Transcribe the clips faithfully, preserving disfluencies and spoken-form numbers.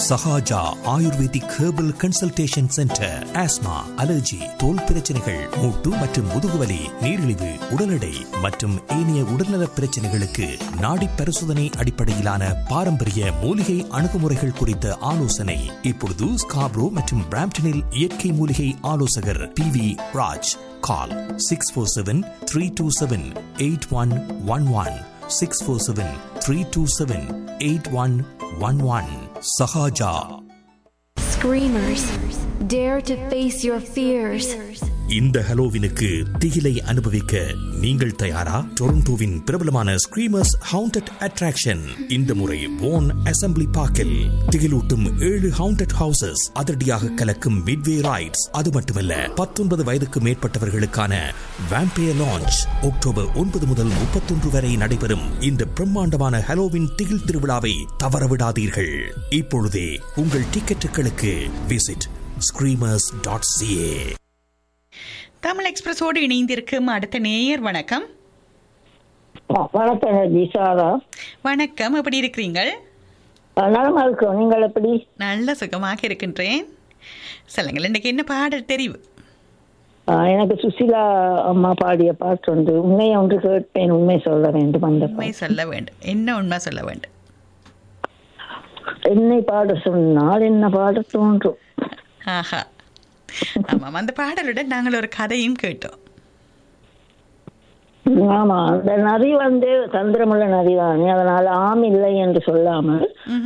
Sahaja ayurvedic herbal consultation centre. Asthma, allergy, தோல் பிரச்சனைகள், மூட்டு மற்றும் முதுகுவலி, நீரிழிவு, உடல் எடை மற்றும் ஏனைய உடல்நல பிரச்சனைகளுக்கு நாடி பரிசோதனை அடிப்படையிலான பாரம்பரிய மூலிகை அணுகுமுறைகள் குறித்த ஆலோசனை. இப்பொழுது ஸ்காப்ரோ மற்றும் பிராம்ப்டனில் இயற்கை மூலிகை ஆலோசகர் P V Raj. Call six four seven three two seven eight one one one six four seven three two seven eight one one one. Sahaja. Screamers, dare to face your fears. இந்த ஹலோவினுக்கு திகிலை அனுபவிக்க நீங்கள் தயாரா? டொரண்டோவின் பிரபலமான ஸ்கிரீமர்ஸ் ஹவுண்டட் அட்ராக்ஷன் இந்த முறை வோன் assembly பார்க்கில் திகிலூட்டும் ஏழு hounded houses, அதிரடியாக கலக்கும் மிட்வே ரைட்ஸ். அது மட்டுமல்ல, பத்தொன்பது வயதுக்கு மேற்பட்டவர்களுக்கான வேம்பயர் லான்ச். அக்டோபர் ஒன்பது முதல் முப்பத்தொன்று வரை நடைபெறும் இந்த பிரம்மாண்டமான ஹலோவின் திகில் திருவிழாவை தவறவிடாதீர்கள். இப்பொழுதே உங்கள் டிக்கெட்டுகளுக்கு visit screamers dot CA. Tamil எக்ஸ்பிரஸோடு இணைந்திருக்கும் அடுத்த நேயர். வணக்கம். வணக்கம் ஜிசாரா. வணக்கம், எப்படி இருக்கிறீங்கள்? நலமா இருக்கோம், நீங்கள் எப்படி? நல்ல சுகமாக இருக்கின்றேன். சொல்லுங்கள், இன்னைக்கு என்ன பாடல் தெரிவு? எனக்கு சுசிலா அம்மா பாடிய பாட்டு ஒன்று, உண்மையை ஒன்று கேட்பேன் உண்மை சொல்ல வேண்டும். அந்த உண்மை சொல்ல வேண்டும். என்ன உண்மை சொல்ல வேண்டும்? என்னை பாட சொன்னால் என்ன பாட தோன்றும். ஆஹா, ஆமாம். அந்த பாடலுடன் நாங்கள் ஒரு கதையும் கேட்டோம். ஆமா, அந்த நதி வந்து தந்திரமுள்ள நதி தானே, அதனால ஆம் இல்லை என்று சொல்லாமல்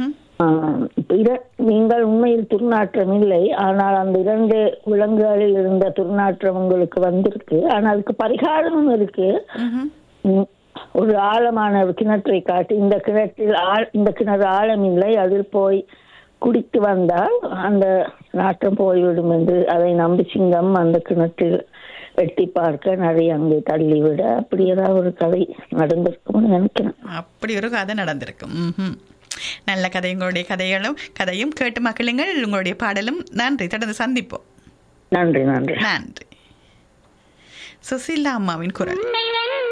நீங்கள் உண்மையில் துர்நாற்றம் இல்லை, ஆனால் அந்த இரண்டு விலங்குகளில் இருந்த துர்நாற்றம் உங்களுக்கு வந்திருக்கு. ஆனால் அதுக்கு பரிகாரமும் இருக்கு. ஒரு ஆழமான ஒரு கிணற்றை காட்டி, இந்த கிணற்றில் இந்த கிணறு ஆழம் இல்லை, அதில் போய் குடித்து வந்தால் அந்த நாட்டம் போய்விடும் என்று அதை நம்பி சிங்கம் அந்த கிணற்றில் வெட்டி பார்க்க நிறைய அங்கே தள்ளிவிட, அப்படி ஏதாவது ஒரு கதை நடந்திருக்கும்னு நினைக்கிறேன். அப்படி ஒரு கதை நடந்திருக்கும். நல்ல கதை. உங்களுடைய கதைகளும் கதையும் கேட்டு மக்களுங்கள். உங்களுடைய பாடலும். நன்றி. தொடர்ந்து சந்திப்போம். நன்றி நன்றி நன்றி. சுசிலா அம்மாவின் குரல்.